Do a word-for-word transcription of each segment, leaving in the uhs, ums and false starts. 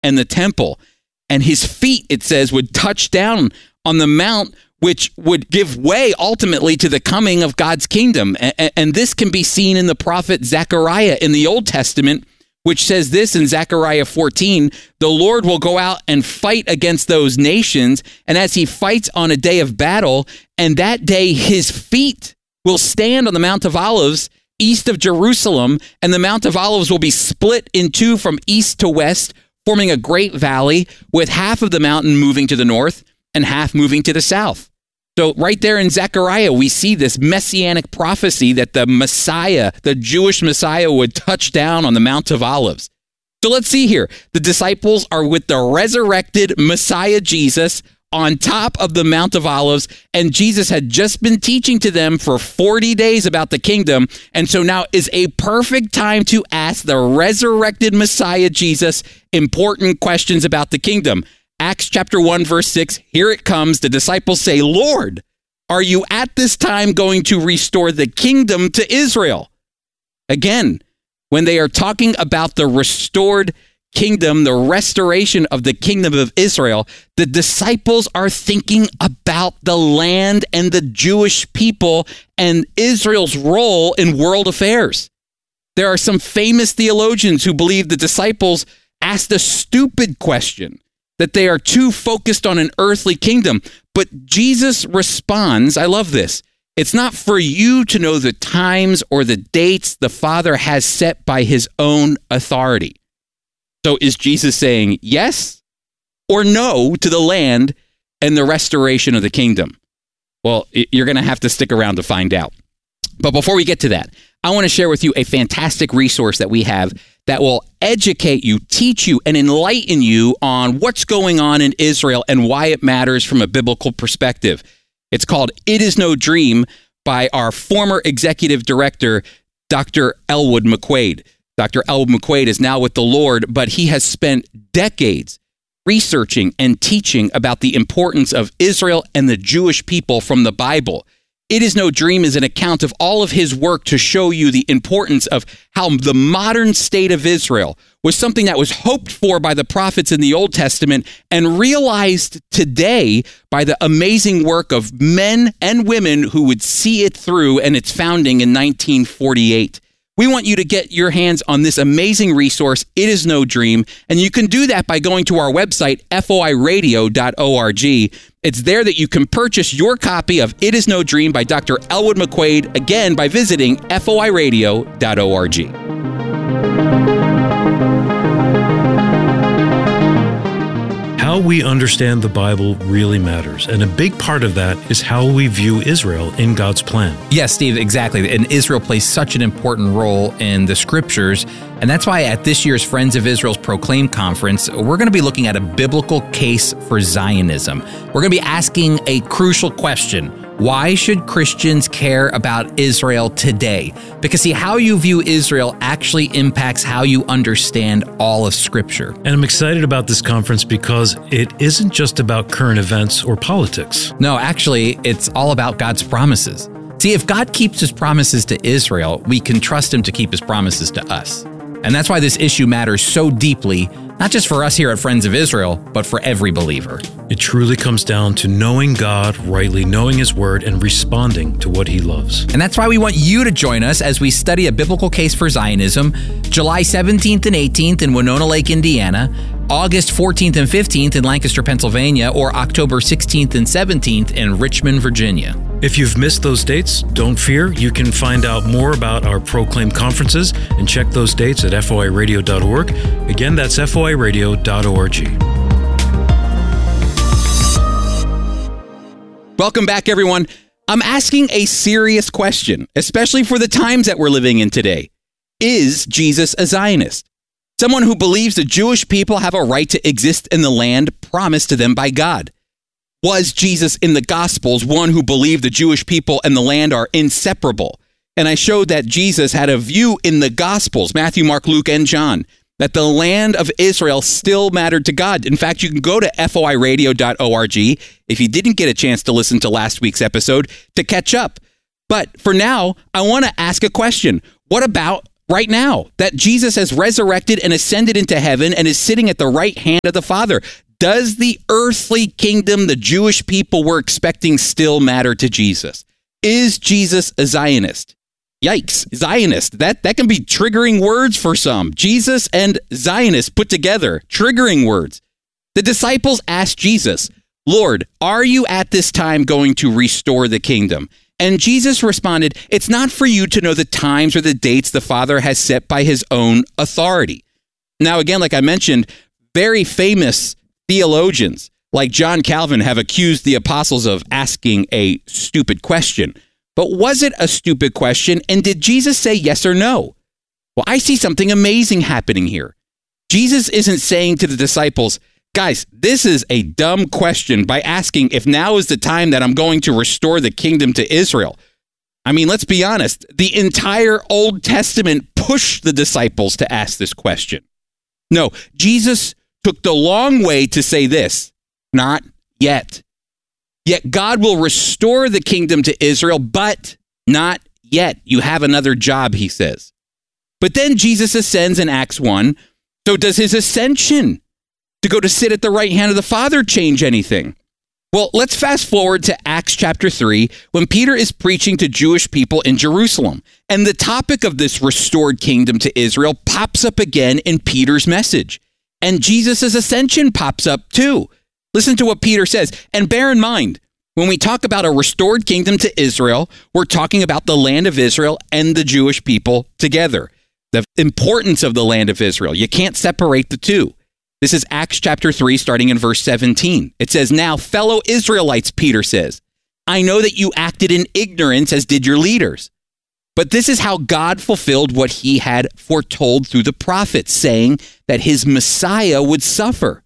and the temple. And his feet, it says, would touch down on the mount, which would give way ultimately to the coming of God's kingdom. And, and this can be seen in the prophet Zechariah in the Old Testament, which says this in Zechariah fourteen, the Lord will go out and fight against those nations. And as he fights on a day of battle, and that day his feet will stand on the Mount of Olives east of Jerusalem, and the Mount of Olives will be split in two from east to west, forming a great valley with half of the mountain moving to the north and half moving to the south. So right there in Zechariah, we see this messianic prophecy that the Messiah, the Jewish Messiah, would touch down on the Mount of Olives. So let's see here. The disciples are with the resurrected Messiah Jesus on top of the Mount of Olives, and Jesus had just been teaching to them for forty days about the kingdom, and so now is a perfect time to ask the resurrected Messiah Jesus important questions about the kingdom. Acts chapter one, verse six, here it comes. The disciples say, Lord, are you at this time going to restore the kingdom to Israel? Again, when they are talking about the restored kingdom, the restoration of the kingdom of Israel, the disciples are thinking about the land and the Jewish people and Israel's role in world affairs. There are some famous theologians who believe the disciples asked a stupid question, that they are too focused on an earthly kingdom. But Jesus responds, I love this, it's not for you to know the times or the dates the Father has set by his own authority. So is Jesus saying yes or no to the land and the restoration of the kingdom? Well, you're going to have to stick around to find out. But before we get to that, I want to share with you a fantastic resource that we have that will educate you, teach you, and enlighten you on what's going on in Israel and why it matters from a biblical perspective. It's called It Is No Dream by our former executive director, Doctor Elwood McQuaid. Doctor Elwood McQuaid is now with the Lord, but he has spent decades researching and teaching about the importance of Israel and the Jewish people from the Bible. It Is No Dream is an account of all of his work to show you the importance of how the modern state of Israel was something that was hoped for by the prophets in the Old Testament and realized today by the amazing work of men and women who would see it through and its founding in nineteen forty-eight. We want you to get your hands on this amazing resource, It Is No Dream, and you can do that by going to our website, F O I radio dot org. It's there that you can purchase your copy of It Is No Dream by Doctor Elwood McQuaid, again, by visiting F O I radio dot org. How we understand the Bible really matters, and a big part of that is how we view Israel in God's plan. Yes, Steve, exactly. And Israel plays such an important role in the scriptures, and that's why at this year's Friends of Israel's Proclaim Conference, we're going to be looking at a biblical case for Zionism. We're going to be asking a crucial question. Why should Christians care about Israel today? Because see, how you view Israel actually impacts how you understand all of Scripture. And I'm excited about this conference because it isn't just about current events or politics. No, actually, it's all about God's promises. See, if God keeps his promises to Israel, we can trust him to keep his promises to us. And that's why this issue matters so deeply, not just for us here at Friends of Israel, but for every believer. It truly comes down to knowing God rightly, knowing his word, and responding to what he loves. And that's why we want you to join us as we study a biblical case for Zionism, July seventeenth and eighteenth in Winona Lake, Indiana, August fourteenth and fifteenth in Lancaster, Pennsylvania, or October sixteenth and seventeenth in Richmond, Virginia. If you've missed those dates, don't fear. You can find out more about our Proclaim conferences and check those dates at F O I radio dot org. Again, that's F O I radio dot org. Welcome back, everyone. I'm asking a serious question, especially for the times that we're living in today. Is Jesus a Zionist? Someone who believes the Jewish people have a right to exist in the land promised to them by God. Was Jesus in the Gospels one who believed the Jewish people and the land are inseparable? And I showed that Jesus had a view in the Gospels, Matthew, Mark, Luke, and John, that the land of Israel still mattered to God. In fact, you can go to F O I radio dot org if you didn't get a chance to listen to last week's episode to catch up. But for now, I want to ask a question. What about right now, that Jesus has resurrected and ascended into heaven and is sitting at the right hand of the Father. Does the earthly kingdom the Jewish people were expecting still matter to Jesus? Is Jesus a Zionist? Yikes, Zionist. That, that can be triggering words for some. Jesus and Zionist put together, triggering words. The disciples asked Jesus, Lord, are you at this time going to restore the kingdom? And Jesus responded, it's not for you to know the times or the dates the Father has set by his own authority. Now, again, like I mentioned, very famous theologians like John Calvin have accused the apostles of asking a stupid question. But was it a stupid question? And did Jesus say yes or no? Well, I see something amazing happening here. Jesus isn't saying to the disciples, guys, this is a dumb question by asking if now is the time that I'm going to restore the kingdom to Israel. I mean, let's be honest. The entire Old Testament pushed the disciples to ask this question. No, Jesus took the long way to say this, not yet. Yet God will restore the kingdom to Israel, but not yet. You have another job, he says. But then Jesus ascends in Acts one. So does his ascension to go to sit at the right hand of the Father change anything? Well, let's fast forward to Acts chapter three, when Peter is preaching to Jewish people in Jerusalem. And the topic of this restored kingdom to Israel pops up again in Peter's message. And Jesus' ascension pops up too. Listen to what Peter says. And bear in mind, when we talk about a restored kingdom to Israel, we're talking about the land of Israel and the Jewish people together. The importance of the land of Israel. You can't separate the two. This is Acts chapter three, starting in verse seventeen. It says, now, fellow Israelites, Peter says, I know that you acted in ignorance as did your leaders. But this is how God fulfilled what he had foretold through the prophets, saying that his Messiah would suffer.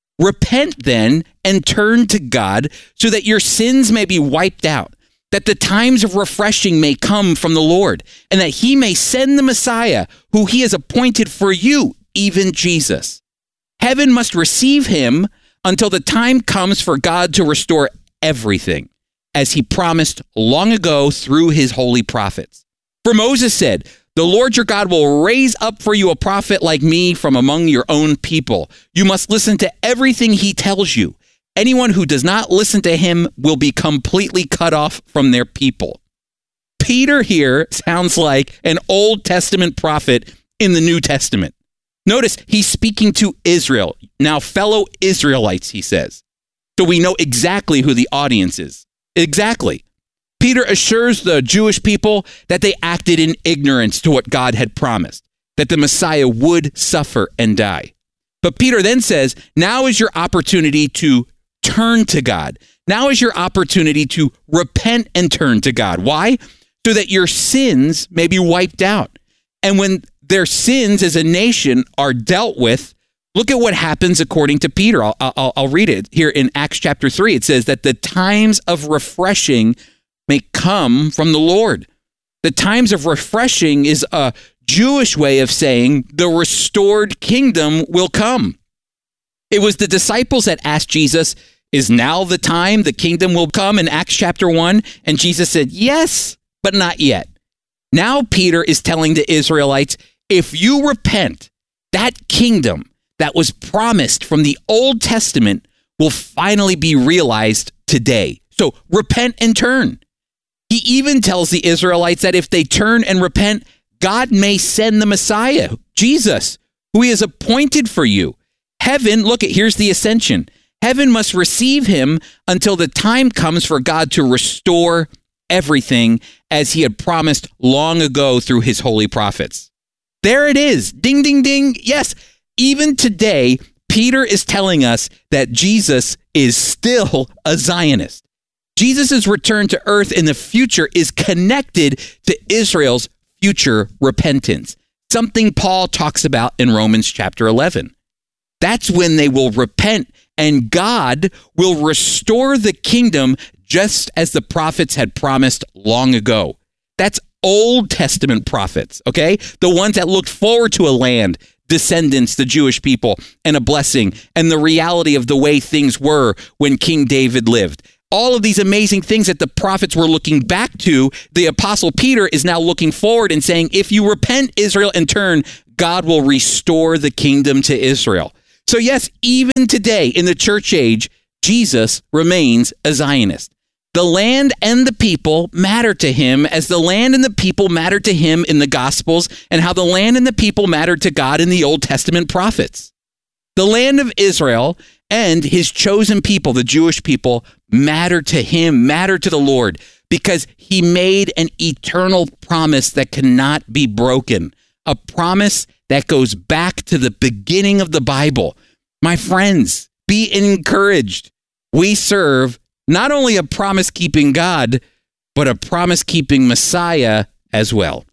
Repent then and turn to God so that your sins may be wiped out, that the times of refreshing may come from the Lord, and that he may send the Messiah who he has appointed for you, even Jesus. Heaven must receive him until the time comes for God to restore everything, as he promised long ago through his holy prophets. For Moses said, the Lord your God will raise up for you a prophet like me from among your own people. You must listen to everything he tells you. Anyone who does not listen to him will be completely cut off from their people. Peter here sounds like an Old Testament prophet in the New Testament. Notice he's speaking to Israel. Now, fellow Israelites, he says. So we know exactly who the audience is. Exactly. Peter assures the Jewish people that they acted in ignorance to what God had promised, that the Messiah would suffer and die. But Peter then says, now is your opportunity to turn to God. Now is your opportunity to repent and turn to God. Why? So that your sins may be wiped out. And when their sins as a nation are dealt with, look at what happens according to Peter. I'll, I'll, I'll read it here in Acts chapter three. It says that the times of refreshing may come from the Lord. The times of refreshing is a Jewish way of saying the restored kingdom will come. It was the disciples that asked Jesus, is now the time the kingdom will come in Acts chapter one? And Jesus said, yes, but not yet. Now Peter is telling the Israelites, if you repent, that kingdom that was promised from the Old Testament will finally be realized today. So repent and turn. He even tells the Israelites that if they turn and repent, God may send the Messiah, Jesus, who he has appointed for you. Heaven, look at, here's the ascension. Heaven must receive him until the time comes for God to restore everything as he had promised long ago through his holy prophets. There it is. Ding, ding, ding. Yes, even today, Peter is telling us that Jesus is still a Zionist. Jesus' return to earth in the future is connected to Israel's future repentance, something Paul talks about in Romans chapter eleven. That's when they will repent and God will restore the kingdom just as the prophets had promised long ago. That's Old Testament prophets, okay? The ones that looked forward to a land, descendants, the Jewish people, and a blessing, and the reality of the way things were when King David lived. all of these amazing things that the prophets were looking back to, the Apostle Peter is now looking forward and saying, if you repent, Israel, and turn, God will restore the kingdom to Israel. So yes, even today in the church age, Jesus remains a Zionist. The land and the people matter to him as the land and the people mattered to him in the Gospels and how the land and the people mattered to God in the Old Testament prophets. The land of Israel and his chosen people, the Jewish people, matter to him, matter to the Lord, because he made an eternal promise that cannot be broken, a promise that goes back to the beginning of the Bible. My friends, be encouraged. We serve not only a promise-keeping God, but a promise-keeping Messiah as well.